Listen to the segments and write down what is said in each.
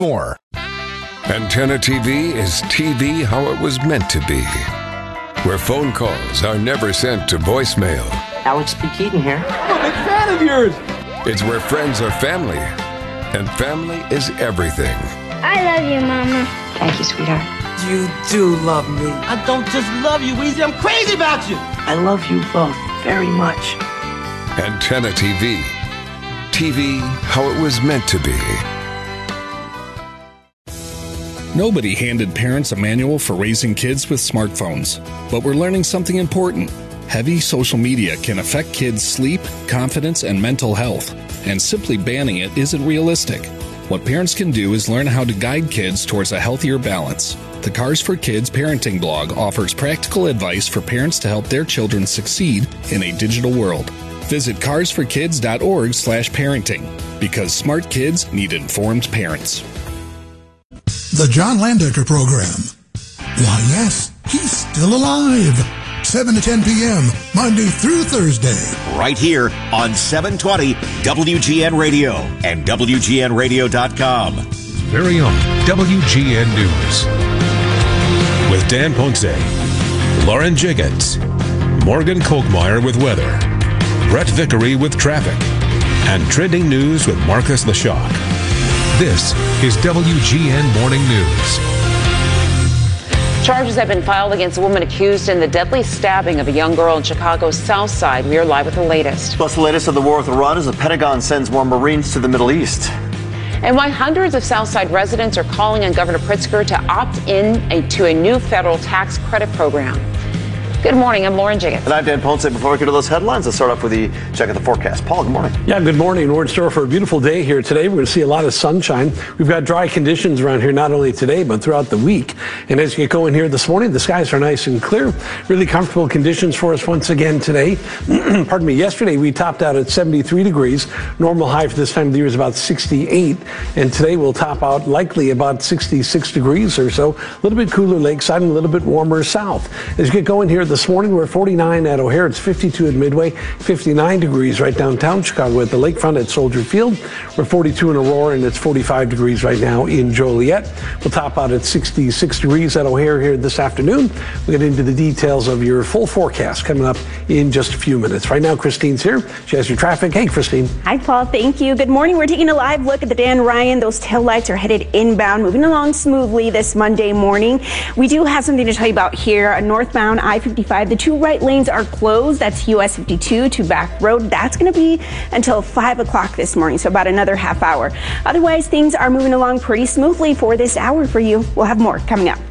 More. Antenna TV is TV how it was meant to be. Where phone calls are never sent to voicemail. Alex P. Keaton here. I'm a big fan of yours. It's where friends are family. And family is everything. I love you, Mama. Thank you, sweetheart. You do love me. I don't just love you, Weezy. I'm crazy about you. I love you both very much. Antenna TV. TV how it was meant to be. Nobody handed parents a manual for raising kids with smartphones, but we're learning something important. Heavy social media can affect kids' sleep, confidence, and mental health, and simply banning it isn't realistic. What parents can do is learn how to guide kids towards a healthier balance. The Cars for Kids parenting blog offers practical advice for parents to help their children succeed in a digital world. Visit carsforkids.org/parenting, because smart kids need informed parents. The John Landecker Program. Why, yes, he's still alive. 7 to 10 p.m., Monday through Thursday. Right here on 720 WGN Radio and WGNradio.com. Very own WGN News. With Dan Ponce, Lauren Jiggins, Morgan Kolkmeyer with weather, Brett Vickery with traffic, and trending news with Marcus Leshock. This is WGN Morning News. Charges have been filed against a woman accused in the deadly stabbing of a young girl in Chicago's South Side. We are live with the latest. Plus, the latest of the war with Iran as the Pentagon sends more Marines to the Middle East. And why hundreds of Southside residents are calling on Governor Pritzker to opt in to a new federal tax credit program. Good morning, I'm Lauren Jiggins. And I'm Dan Ponce. Before we get to those headlines, let's start off with the check of the forecast. Paul, good morning. Yeah, good morning. We're in store for a beautiful day here today. We're going to see a lot of sunshine. We've got dry conditions around here, not only today, but throughout the week. And as you get going here this morning, the skies are nice and clear. Really comfortable conditions for us once again today. Pardon me. Yesterday, we topped out at 73 degrees. Normal high for this time of the year is about 68. And today we'll top out likely about 66 degrees or so. A little bit cooler lakeside and a little bit warmer south. As you get going here this morning, we're 49 at O'Hare. It's 52 at Midway, 59 degrees right downtown Chicago at the lakefront at Soldier Field. We're 42 in Aurora, and it's 45 degrees right now in Joliet. We'll top out at 66 degrees at O'Hare here this afternoon. We'll get into the details of your full forecast coming up in just a few minutes. Right now, Christine's here. She has your traffic. Hey, Christine. Hi, Paul. Thank you. Good morning. We're taking a live look at the Dan Ryan. Those taillights are headed inbound, moving along smoothly this Monday morning. We do have something to tell you about here. Northbound I-55, the two right lanes are closed. That's US 52 to Back Road. That's going to be until 5 o'clock this morning, so about another half hour. Otherwise, things are moving along pretty smoothly for this hour for you. We'll have more coming up.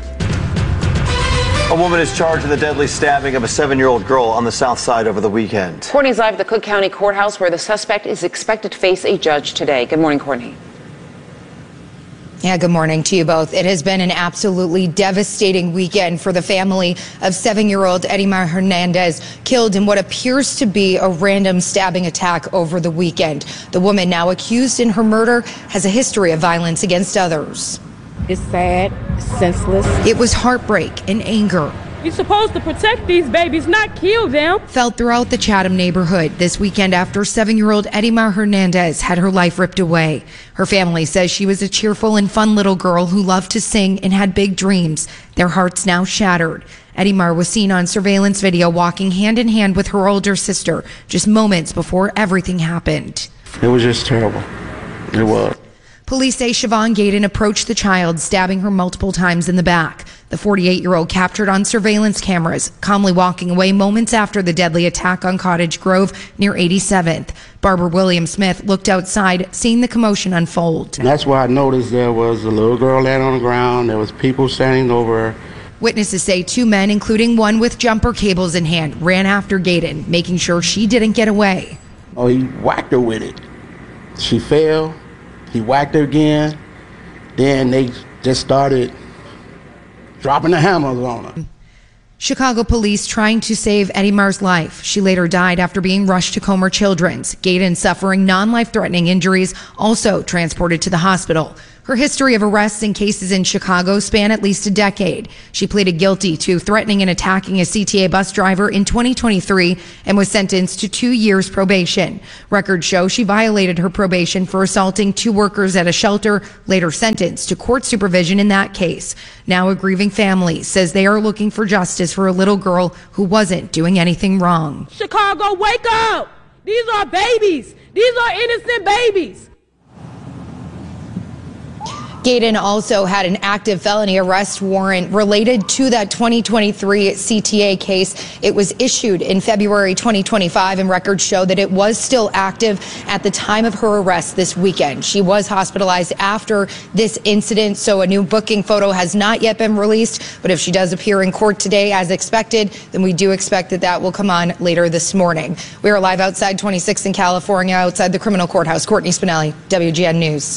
A woman is charged in the deadly stabbing of a 7-year-old girl on the South Side over the weekend. Courtney's live at the Cook County Courthouse, where the suspect is expected to face a judge today. Good morning, Courtney. Yeah, good morning to you both. It has been an absolutely devastating weekend for the family of 7-year-old Edimar Hernandez, killed in what appears to be a random stabbing attack over the weekend. The woman now accused in her murder has a history of violence against others. It's sad, senseless. It was heartbreak and anger. You're supposed to protect these babies, not kill them. Felt throughout the Chatham neighborhood this weekend after 7-year-old Edimar Hernandez had her life ripped away. Her family says she was a cheerful and fun little girl who loved to sing and had big dreams. Their hearts now shattered. Edimar was seen on surveillance video walking hand in hand with her older sister just moments before everything happened. It was just terrible. It was. Police say Siobhan Gaydon approached the child, stabbing her multiple times in the back. The 48-year-old captured on surveillance cameras, calmly walking away moments after the deadly attack on Cottage Grove near 87th. Barbara Williams-Smith looked outside, seeing the commotion unfold. And that's why I noticed there was a little girl laying on the ground. There was people standing over her. Witnesses say 2 men, including one with jumper cables in hand, ran after Gaydon, making sure she didn't get away. Oh, he whacked her with it. She fell. He whacked her again. Then they just started dropping the hammers on her. Chicago police trying to save Edimar's life. She later died after being rushed to Comer Children's. Gaydon, suffering non-life-threatening injuries, also transported to the hospital. Her history of arrests and cases in Chicago span at least a decade. She pleaded guilty to threatening and attacking a CTA bus driver in 2023 and was sentenced to 2 years probation. Records show she violated her probation for assaulting 2 workers at a shelter, later sentenced to court supervision in that case. Now a grieving family says they are looking for justice for a little girl who wasn't doing anything wrong. Chicago, wake up! These are babies. These are innocent babies. Gaydon also had an active felony arrest warrant related to that 2023 CTA case. It was issued in February 2025, and records show that it was still active at the time of her arrest this weekend. She was hospitalized after this incident, so a new booking photo has not yet been released. But if she does appear in court today as expected, then we do expect that will come on later this morning. We are live outside 26th in California, outside the criminal courthouse. Courtney Spinelli, WGN News.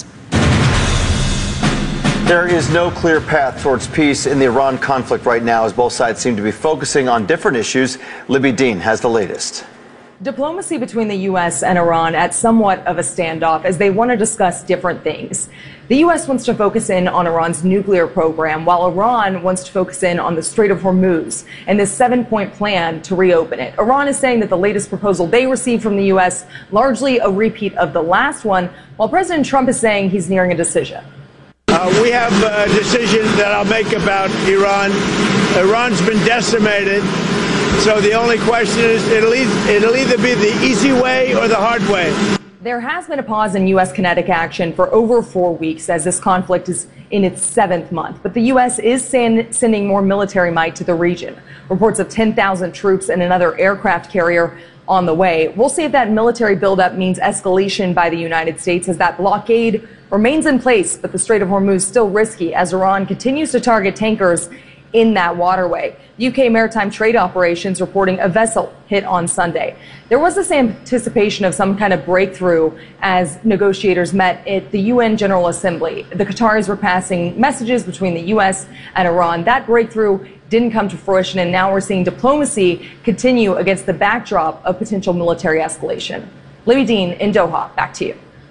There is no clear path towards peace in the Iran conflict right now, as both sides seem to be focusing on different issues. Libby Dean has the latest. Diplomacy between the U.S. and Iran at somewhat of a standoff as they want to discuss different things. The U.S. wants to focus in on Iran's nuclear program, while Iran wants to focus in on the Strait of Hormuz and this 7-point plan to reopen it. Iran is saying that the latest proposal they received from the U.S. largely a repeat of the last one, while President Trump is saying he's nearing a decision. We have a decision that I'll make about Iran. Iran's been decimated, so the only question is it'll either be the easy way or the hard way. There has been a pause in U.S. kinetic action for over 4 weeks as this conflict is in its 7th month. But the U.S. is sending more military might to the region. Reports of 10,000 troops and another aircraft carrier on the way. We'll see if that military buildup means escalation by the United States as that blockade remains in place, but the Strait of Hormuz still risky as Iran continues to target tankers in that waterway. UK Maritime Trade Operations reporting a vessel hit on Sunday. There was this anticipation of some kind of breakthrough as negotiators met at the UN General Assembly. The Qataris were passing messages between the US and Iran. That breakthrough didn't come to fruition, and now we're seeing diplomacy continue against the backdrop of potential military escalation. Libby Dean in Doha, back to you.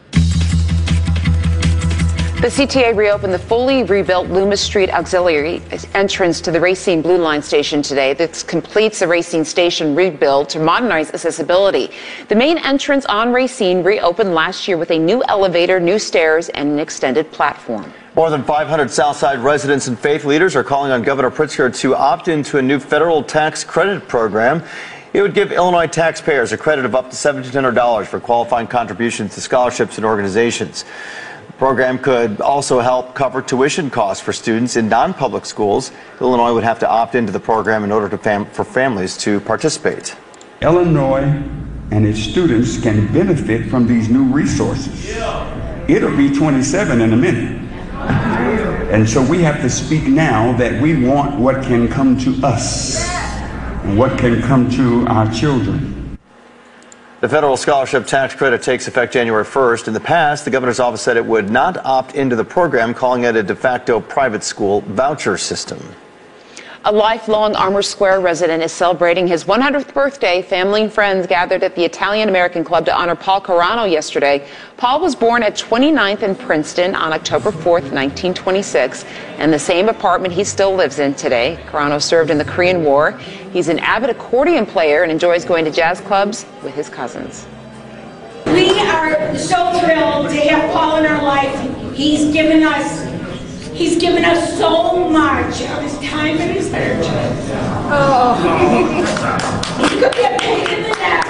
The CTA reopened the fully rebuilt Loomis Street auxiliary entrance to the Racine Blue Line station today. This completes the Racine station rebuild to modernize accessibility. The main entrance on Racine reopened last year with a new elevator, new stairs, and an extended platform. More than 500 Southside residents and faith leaders are calling on Governor Pritzker to opt into a new federal tax credit program. It would give Illinois taxpayers a credit of up to $1,700 for qualifying contributions to scholarships and organizations. The program could also help cover tuition costs for students in non-public schools. Illinois would have to opt into the program in order for families to participate. Illinois and its students can benefit from these new resources. It'll be 27 in a minute. And so we have to speak now that we want what can come to us and what can come to our children. The federal scholarship tax credit takes effect January 1st. In the past, the governor's office said it would not opt into the program, calling it a de facto private school voucher system. A lifelong Armour Square resident is celebrating his 100th birthday. Family and friends gathered at the Italian-American Club to honor Paul Carano yesterday. Paul was born at 29th and Princeton on October 4th, 1926, and the same apartment he still lives in today. Carano served in the Korean War. He's an avid accordion player and enjoys going to jazz clubs with his cousins. We are so thrilled to have Paul in our life. He's given us so much of his time and his energy. Oh, he could be a pain in the neck.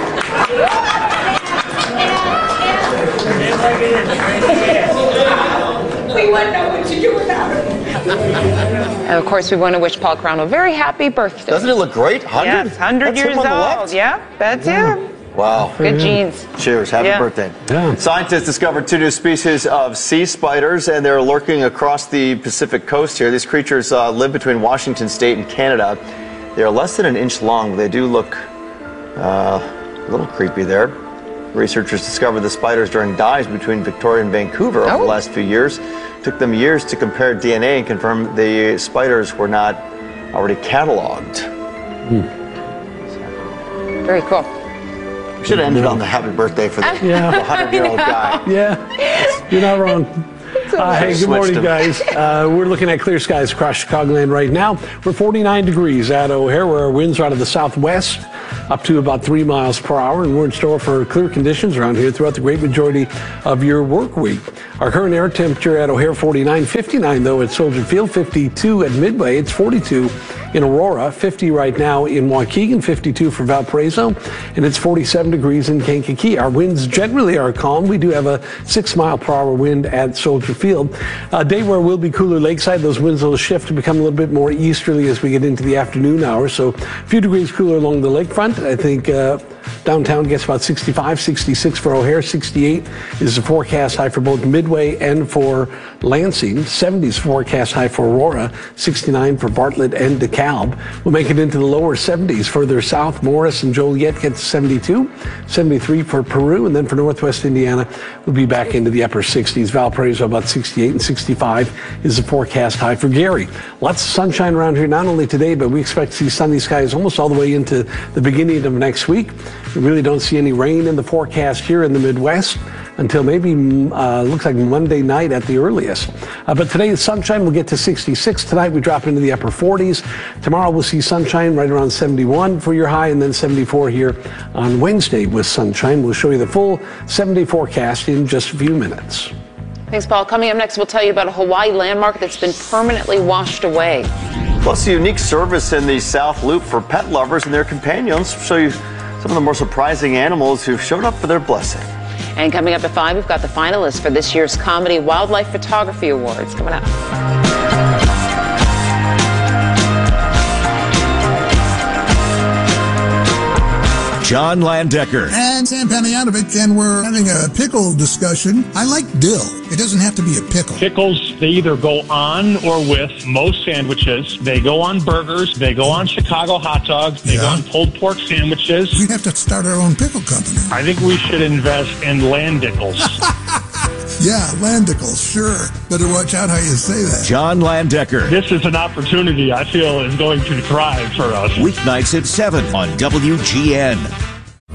We wouldn't know what to do without him. And of course, we want to wish Paul Carano a very happy birthday. Doesn't it look great? 100? Yes, 100 years old. Yeah, that's him. Wow. Good genes. Cheers. Happy birthday. Yeah. Scientists discovered 2 new species of sea spiders, and they're lurking across the Pacific coast here. These creatures live between Washington State and Canada. They are less than an inch long, but they do look a little creepy there. Researchers discovered the spiders during dives between Victoria and Vancouver over the last few years. It took them years to compare DNA and confirm the spiders were not already cataloged. Very cool. We should have ended on the happy birthday for the 100-year-old guy. Yeah, you're not wrong. It's Hey, good morning, guys. We're looking at clear skies across Chicagoland right now. We're 49 degrees at O'Hare, where our winds are out of the southwest, up to about 3 miles per hour, and we're in store for clear conditions around here throughout the great majority of your work week. Our current air temperature at O'Hare, 49, 59 though at Soldier Field, 52 at Midway. It's 42 in Aurora, 50 right now in Waukegan, 52 for Valparaiso, and it's 47 degrees in Kankakee. Our winds generally are calm. We do have a 6 mile per hour wind at Soldier Field. A day where we'll be cooler lakeside. Those winds will shift to become a little bit more easterly as we get into the afternoon hours. So a few degrees cooler along the lakefront. I think downtown gets about 65, 66 for O'Hare. 68 is the forecast high for both Midway and for Lansing. 70s forecast high for Aurora. 69 for Bartlett and DeKalb. We'll make it into the lower 70s further south. Morris and Joliet get to 72. 73 for Peru. And then for Northwest Indiana, we'll be back into the upper 60s. Valparaiso about 68, and 65 is the forecast high for Gary. Lots of sunshine around here, not only today, but we expect to see sunny skies almost all the way into the beginning of next week. We really don't see any rain in the forecast here in the Midwest until maybe looks like Monday night at the earliest. But today the sunshine will get to 66. Tonight we drop into the upper 40s. Tomorrow we'll see sunshine right around 71 for your high, and then 74 here on Wednesday with sunshine. We'll show you the full 7-day forecast in just a few minutes. Thanks, Paul. Coming up next, we'll tell you about a Hawaii landmark that's been permanently washed away. Plus, a unique service in the South Loop for pet lovers and their companions. We'll show you some of the more surprising animals who've showed up for their blessing. And coming up at 5, we've got the finalists for this year's Comedy Wildlife Photography Awards coming up. John Landecker and Sam Panayotovic, and we're having a pickle discussion. I like dill. It doesn't have to be a pickle. Pickles, they either go on or with most sandwiches. They go on burgers. They go on Chicago hot dogs. They go on pulled pork sandwiches. We have to start our own pickle company. I think we should invest in Landickles. Yeah, Landicles, sure. Better watch out how you say that. John Landecker. This is an opportunity I feel is going to thrive for us. Weeknights at 7 on WGN.